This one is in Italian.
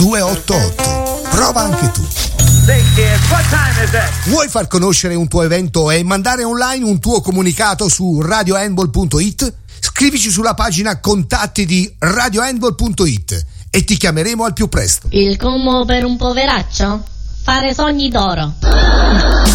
288. Prova anche tu. Vuoi far conoscere un tuo evento e mandare online un tuo comunicato su radiohandball.it? Scrivici sulla pagina contatti di radiohandball.it e ti chiameremo al più presto. Il commo per un poveraccio? Fare sogni d'oro.